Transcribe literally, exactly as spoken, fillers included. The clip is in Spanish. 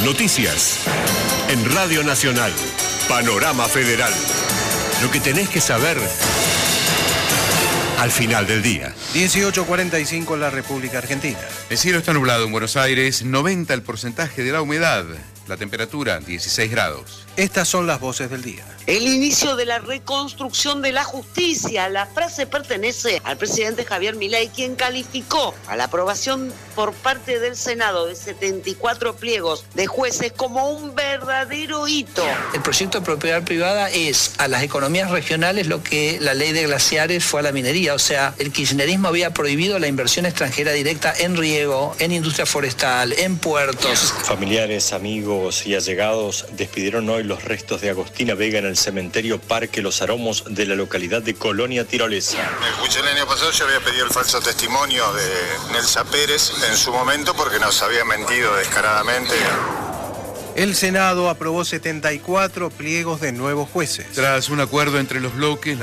Noticias. En Radio Nacional. Panorama Federal. Lo que tenés que saber al final del día. dieciocho cuarenta y cinco en la República Argentina. El cielo está nublado en Buenos Aires, noventa el porcentaje de la humedad. La temperatura, dieciséis grados. Estas son las voces del día. El inicio de la reconstrucción de la justicia. La frase pertenece al presidente Javier Milei, quien calificó a la aprobación por parte del Senado de setenta y cuatro pliegos de jueces como un verdadero hito. El proyecto de propiedad privada es a las economías regionales lo que la ley de glaciares fue a la minería. O sea, el kirchnerismo había prohibido la inversión extranjera directa en riego, en industria forestal, en puertos. Familiares, amigos y allegados despidieron hoy los restos de Agostina Vega en el cementerio Parque Los Aromos de la localidad de Colonia Tirolesa. Escuché el año pasado, yo había pedido el falso testimonio de Nelsa Pérez en su momento porque nos había mentido descaradamente. El Senado aprobó setenta y cuatro pliegos de nuevos jueces. Tras un acuerdo entre los bloques,